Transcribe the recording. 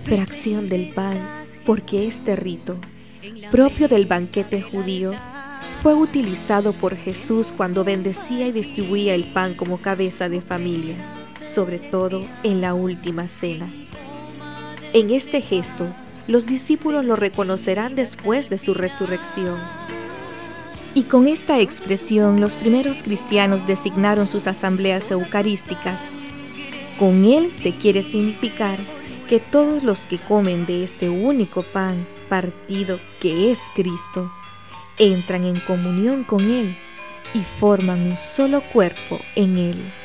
fracción del pan, porque este rito, propio del banquete judío, fue utilizado por Jesús cuando bendecía y distribuía el pan como cabeza de familia, sobre todo en la última cena. En este gesto, los discípulos lo reconocerán después de su resurrección. Y con esta expresión, los primeros cristianos designaron sus asambleas eucarísticas. Con él se quiere significar que todos los que comen de este único pan partido que es Cristo, entran en comunión con Él y forman un solo cuerpo en Él.